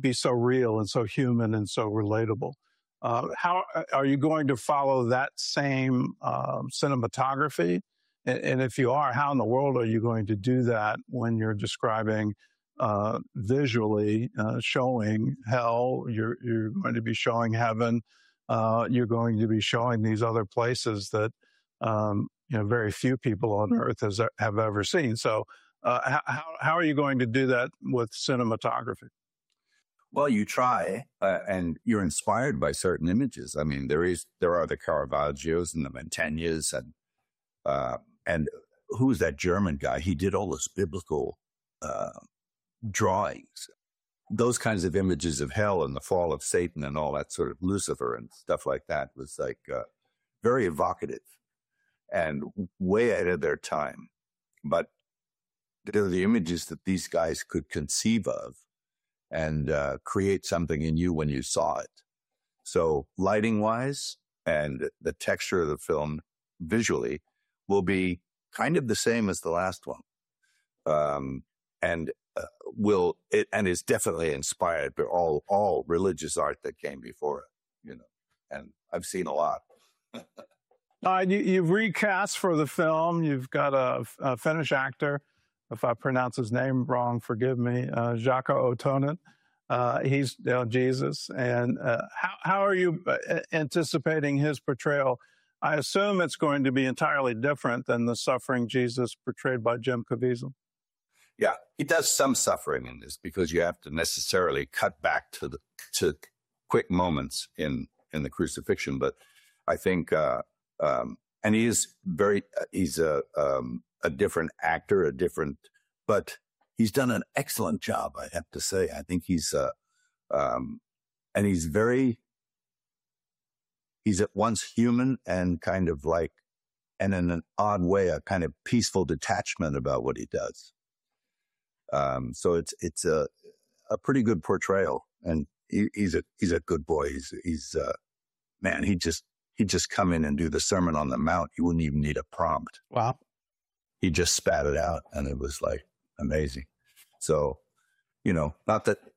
be so real and so human and so relatable. How are you going to follow that same cinematography? And if you are, how in the world are you going to do that when you're describing visually showing hell? You're going to be showing heaven. You're going to be showing these other places that very few people on earth have ever seen. So how are you going to do that with cinematography? Well, you try, and you're inspired by certain images. I mean, there are the Caravaggios and the Mantegnas, and who's that German guy? He did all those biblical drawings, those kinds of images of hell and the fall of Satan and all that sort of Lucifer and stuff like that was like very evocative and way ahead of their time. But they're the images that these guys could conceive of and create something in you when you saw it. So lighting wise and the texture of the film visually will be kind of the same as the last one. And is definitely inspired by all religious art that came before it, and I've seen a lot. You've recast for the film. You've got a Finnish actor. If I pronounce his name wrong, forgive me. Jaakko Otonen. He's Jesus. And how are you anticipating his portrayal? I assume it's going to be entirely different than the suffering Jesus portrayed by Jim Caviezel. Yeah, he does some suffering in this because you have to necessarily cut back to quick moments in the crucifixion. But I think, and he's a different actor, but he's done an excellent job, I have to say. I think he's at once human and kind of like, and in an odd way, a kind of peaceful detachment about what he does. So it's a pretty good portrayal, and he's a good boy. He's man, he'd just come in and do the Sermon on the Mount. He wouldn't even need a prompt. Wow. He just spat it out, and it was like amazing. So, not that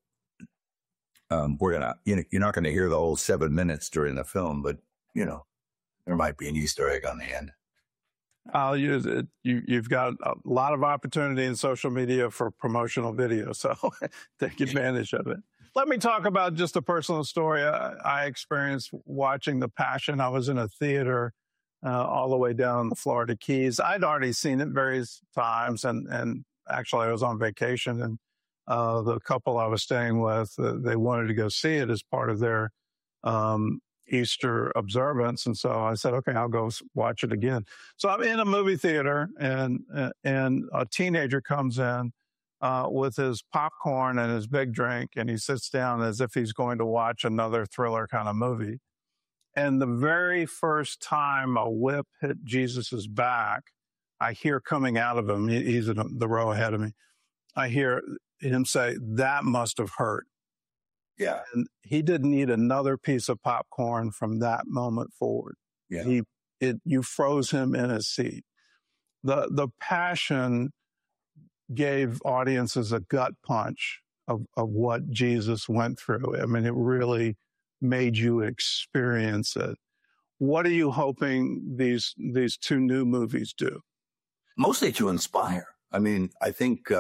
you're not gonna hear the whole 7 minutes during the film, but there might be an Easter egg on the end. I'll use it. You've got a lot of opportunity in social media for promotional video, so take advantage of it. Let me talk about just a personal story I experienced watching The Passion. I was in a theater all the way down the Florida Keys. I'd already seen it various times, and actually I was on vacation, and the couple I was staying with, they wanted to go see it as part of their Easter observance. And so I said, okay, I'll go watch it again. So I'm in a movie theater, and a teenager comes in with his popcorn and his big drink, and he sits down as if he's going to watch another thriller kind of movie. And the very first time a whip hit Jesus's back, I hear coming out of him, he's in the row ahead of me, I hear him say, "That must have hurt." Yeah. And he didn't eat another piece of popcorn from that moment forward. Yeah. You froze him in his seat. The Passion gave audiences a gut punch of what Jesus went through. I mean, it really made you experience it. What are you hoping these two new movies do? Mostly to inspire. I mean, I think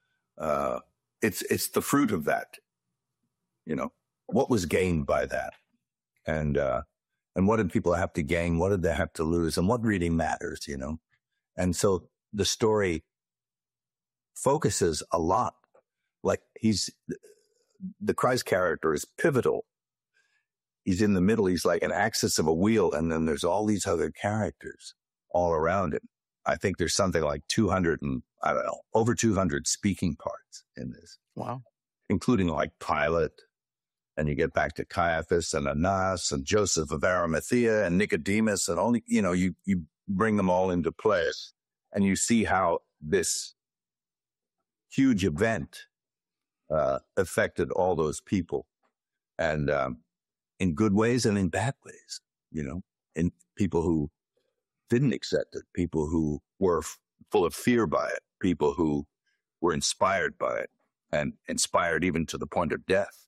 it's the fruit of that. What was gained by that? And what did people have to gain? What did they have to lose? And what really matters, And so the story focuses a lot. Like the Christ character is pivotal. He's in the middle. He's like an axis of a wheel. And then there's all these other characters all around him. I think there's something like over 200 speaking parts in this. Wow. Including like Pilate. And you get back to Caiaphas and Annas and Joseph of Arimathea and Nicodemus, and only, you bring them all into play, and you see how this huge event affected all those people, and in good ways and in bad ways, in people who didn't accept it, people who were full of fear by it, people who were inspired by it, and inspired even to the point of death.